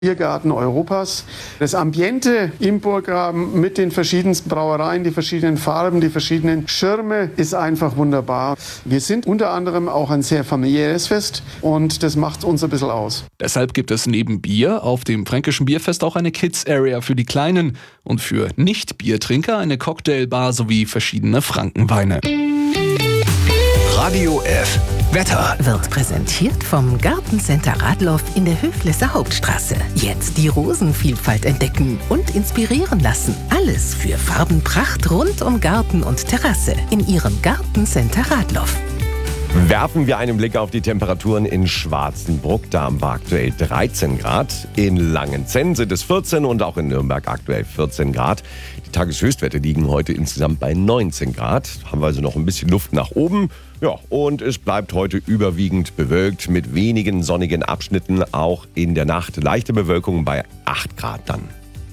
Biergarten Europas. Das Ambiente im Burggraben mit den verschiedensten Brauereien, die verschiedenen Farben, die verschiedenen Schirme ist einfach wunderbar. Wir sind unter anderem auch ein sehr familiäres Fest und das macht uns ein bisschen aus. Deshalb gibt es neben Bier auf dem Fränkischen Bierfest auch eine Kids-Area für die Kleinen und für Nicht-Biertrinker eine Cocktailbar sowie verschiedene Frankenweine. Radio F. Wetter wird präsentiert vom Gartencenter Radloff in der Höflesser Hauptstraße. Jetzt die Rosenvielfalt entdecken und inspirieren lassen. Alles für Farbenpracht rund um Garten und Terrasse in Ihrem Gartencenter Radloff. Werfen wir einen Blick auf die Temperaturen in Schwarzenbruck. Da haben wir aktuell 13 Grad. In Langenzenn sind es 14 und auch in Nürnberg aktuell 14 Grad. Die Tageshöchstwerte liegen heute insgesamt bei 19 Grad. Haben wir also noch ein bisschen Luft nach oben. Ja, und es bleibt heute überwiegend bewölkt mit wenigen sonnigen Abschnitten. Auch in der Nacht leichte Bewölkung bei 8 Grad dann.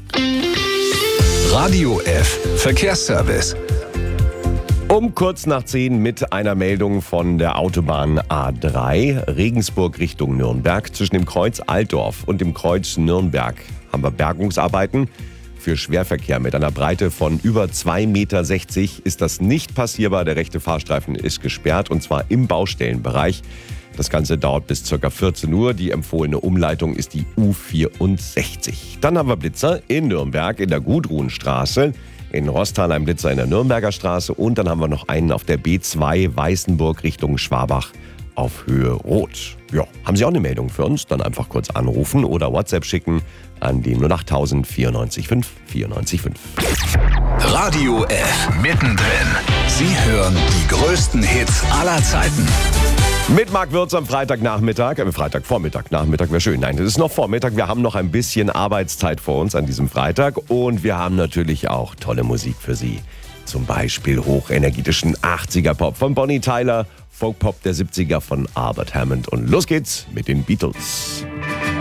Radio F. Verkehrsservice. Um kurz nach 10 mit einer Meldung von der Autobahn A3, Regensburg Richtung Nürnberg. Zwischen dem Kreuz Altdorf und dem Kreuz Nürnberg haben wir Bergungsarbeiten. Für Schwerverkehr mit einer Breite von über 2,60 Meter ist das nicht passierbar. Der rechte Fahrstreifen ist gesperrt und zwar im Baustellenbereich. Das Ganze dauert bis ca. 14 Uhr. Die empfohlene Umleitung ist die U64. Dann haben wir Blitzer in Nürnberg in der Gudrunstraße. In Rostal ein Blitzer in der Nürnberger Straße und dann haben wir noch einen auf der B2 Weißenburg Richtung Schwabach auf Höhe Rot. Ja, haben Sie auch eine Meldung für uns? Dann einfach kurz anrufen oder WhatsApp schicken an die 08000 94 5 94 5. Radio F. Mittendrin. Sie hören die größten Hits aller Zeiten. Mit Marc Würz am Freitagvormittag wäre schön. Nein, das ist noch Vormittag. Wir haben noch ein bisschen Arbeitszeit vor uns an diesem Freitag und wir haben natürlich auch tolle Musik für Sie. Zum Beispiel hochenergetischen 80er-Pop von Bonnie Tyler, Folk-Pop der 70er von Albert Hammond und los geht's mit den Beatles.